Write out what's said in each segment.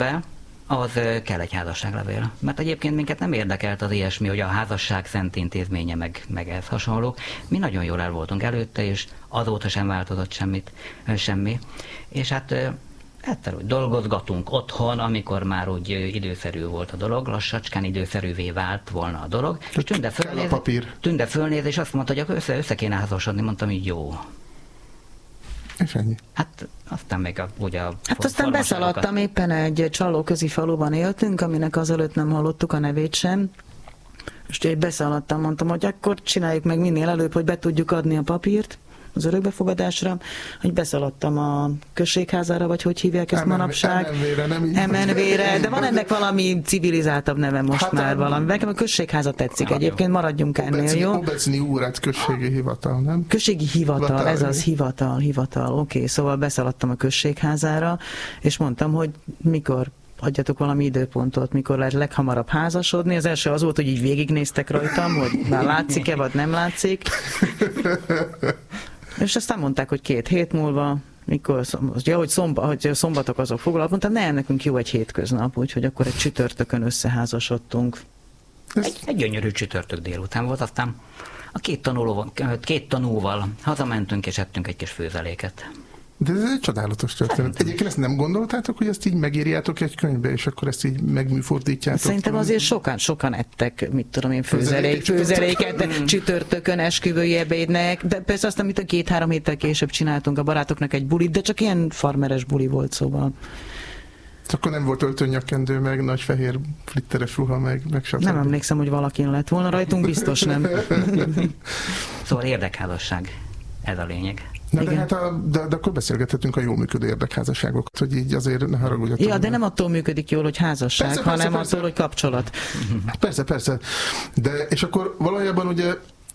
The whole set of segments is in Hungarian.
be, az kell egy házasságlevél. Mert egyébként minket nem érdekelt az ilyesmi, hogy a házasság szent intézménye, meg ez hasonló. Mi nagyon jól el voltunk előtte, és azóta sem változott semmi. És hát egyszer úgy dolgozgatunk otthon, amikor már úgy időszerű volt a dolog, lassacskán időszerűvé vált volna a dolog. És Tünde fölnéz, és azt mondta, hogy össze kéne házasodni. Mondtam, hogy jó. És ennyi. Hát aztán még ugye Hát aztán beszaladtam, éppen egy csalóközi faluban éltünk, aminek azelőtt nem hallottuk a nevét sem. És így beszaladtam, mondtam, hogy akkor csináljuk meg minél előbb, hogy be tudjuk adni a papírt az örökbefogadásra, hogy beszaladtam a községházára, vagy hogy hívják ezt manapság? MNV-re, de van ennek valami civilizáltabb neve most hát már valami. Nekem a községháza tetszik egyébként, maradjunk ennél, jó? Obecni úrát községi hivatal, nem? Községi hivatal, ez az hivatal. Oké, szóval beszaladtam a községházára, és mondtam, hogy mikor adjatok valami időpontot, mikor lehet leghamarabb házasodni. Az első az volt, hogy így végignéztek rajtam, hogy már látszik-e, vagy nem látszik. És aztán mondták, hogy 2 hét múlva, mikor, hogy szombatok azok foglalkoznak, mondtam, nem, nekünk jó egy hétköznap, úgyhogy akkor egy csütörtökön összeházasodtunk. Egy gyönyörű csütörtök délután volt, aztán a két tanúval hazamentünk, és ettünk egy kis főzeléket. De ez egy csodálatos történet. Egyébként ezt nem gondoltátok, hogy ezt így megírjátok egy könyvbe, és akkor ezt így megműfordítjátok? Szerintem azért sokan ettek, mit tudom én, főzeléket, csütörtökön esküvői ebédnek, de persze azt, amit a 2-3 héttel később csináltunk a barátoknak egy bulit, de csak ilyen farmeres buli volt, szóval. Akkor nem volt öltönnyakendő, meg nagy fehér flitteres ruha, meg stb. Nem emlékszem, hogy valakin lett volna rajtunk, biztos nem. Szóval érdekházasság, ez a lényeg. Na de akkor beszélgethetünk a jól működő érdekházasságokat, hogy így azért ne haragudjatok. Ja, de nem attól működik jól, hogy házasság, persze, hanem attól, hogy kapcsolat. Persze. De és akkor valójában ugye,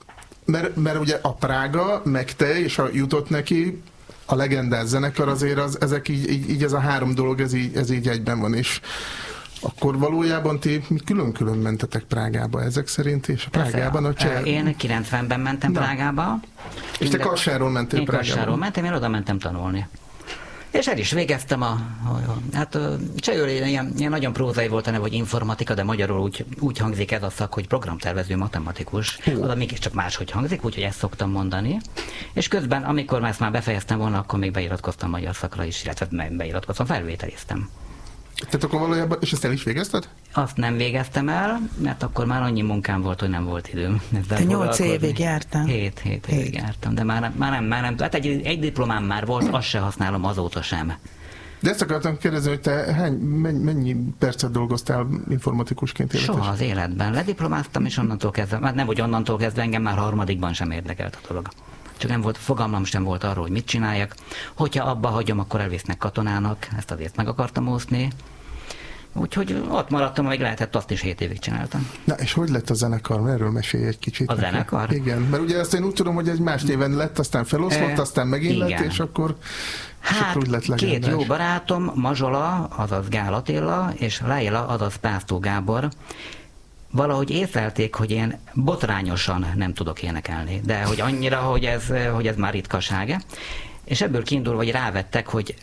mert ugye a Prága, meg te, és a jutott neki, a legendás zenekar azért, ezek így ez a 3 dolog, ez így egyben van, és akkor valójában ti külön-külön mentetek Prágába ezek szerint, és a Prágában a cseh... Én 90-ben mentem Prágába. És te Kassáról mentél Prágába? Én Kassáról mentem, én oda mentem tanulni. És el is végeztem hát csehül ilyen nagyon prózai volt a neve, hogy informatika, de magyarul úgy hangzik ez a szak, hogy programtervező matematikus. Oda mégiscsak máshogy hangzik, úgyhogy ezt szoktam mondani. És közben, amikor ezt már befejeztem volna, akkor még beiratkoztam magyar szakra is, illetve beiratkoztam, felvételiztem. Tehát akkor valójában, és ezt el is végezted? Azt nem végeztem el, mert akkor már annyi munkám volt, hogy nem volt időm. Te 8 évig jártál? 7 évig jártam, de már nem. Hát egy diplomám már volt, azt se használom azóta sem. De ezt akartam kérdezni, hogy te mennyi percet dolgoztál informatikusként életesen? Soha az életben. Lediplomáztam, és onnantól kezdve, hát nem, hogy onnantól kezdve engem már harmadikban sem érdekelt a dolog. Csak nem volt, fogalmam sem volt arról, hogy mit csináljak. Hogyha abba hagyom, akkor elvisznek katonának, ezt azért meg akartam úszni. Úgyhogy ott maradtam, amíg lehetett, azt is 7 évig csináltam. Na, és hogy lett a zenekar? Erről mesélj egy kicsit. A zenekar? Igen, mert ugye ezt én úgy tudom, hogy egy más néven lett, aztán feloszlott, aztán megint lett, és akkor úgy lett legendás. 2 jó barátom, Mazsola, azaz Gál Attila, és Leila, azaz Pásztó Gábor, valahogy észlelték, hogy én botrányosan nem tudok énekelni, de hogy annyira, hogy ez már ritkaság. És ebből kiindulva, hogy rávettek, hogy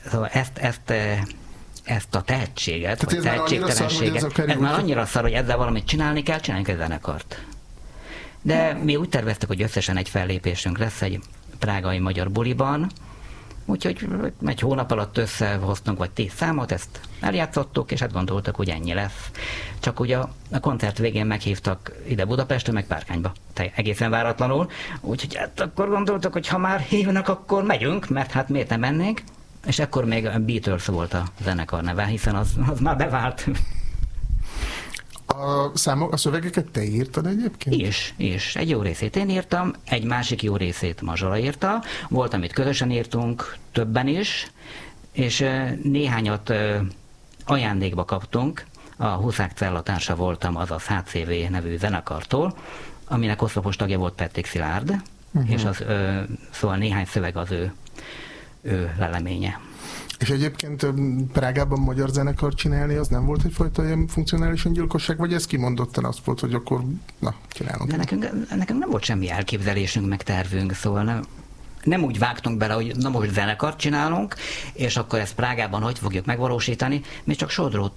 ezt a tehetséget, vagy tehetségtelenséget, ez már annyira szar, hogy ezzel valamit csinálni kell, csináljunk egy zenekart. De mi úgy terveztek, hogy összesen egy fellépésünk lesz egy prágai magyar buliban, úgyhogy egy hónap alatt összehoztunk vagy 10 számot, ezt eljátszottuk, és hát gondoltak, hogy ennyi lesz. Csak ugye a koncert végén meghívtak ide Budapestre, meg Párkányba. Egészen váratlanul. Úgyhogy hát akkor gondoltak, hogy ha már hívnak, akkor megyünk, mert hát miért nem mennénk. És akkor még a Beatles volt a zenekar neve, hiszen az már bevált. A szövegeket te írtad egyébként? És egy jó részét én írtam, egy másik jó részét Mazsola írta, volt, amit közösen írtunk, többen is, és néhányat ajándékba kaptunk, a Huszák Cella társa voltam, azaz HCV nevű zenekartól, aminek oszlopos tagja volt Petrik Szilárd, és szóval néhány szöveg az ő leleménye. És egyébként Prágában magyar zenekar csinálni, az nem volt egyfajta ilyen funkcionális öngyilkosság, vagy ez kimondottan azt volt, hogy akkor csinálunk? De nekünk nem volt semmi elképzelésünk, meg tervünk, szóval nem úgy vágtunk bele, hogy na most zenekart csinálunk, és akkor ezt Prágában hogy fogjuk megvalósítani, mi csak